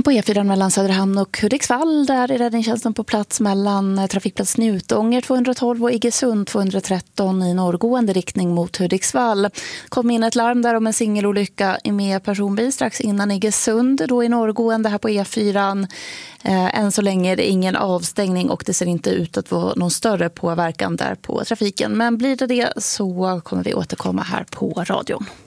På E4 mellan Söderhamn och Hudiksvall, där är räddningstjänsten på plats mellan trafikplats Njutånger 212 och Iggesund 213 i norrgående riktning mot Hudiksvall. Kom in ett larm där om en singelolycka med personbil strax innan Iggesund, då i norrgående här på E4. Än så länge är det ingen avstängning och det ser inte ut att vara någon större påverkan där på trafiken. Men blir det så kommer vi återkomma här på radion.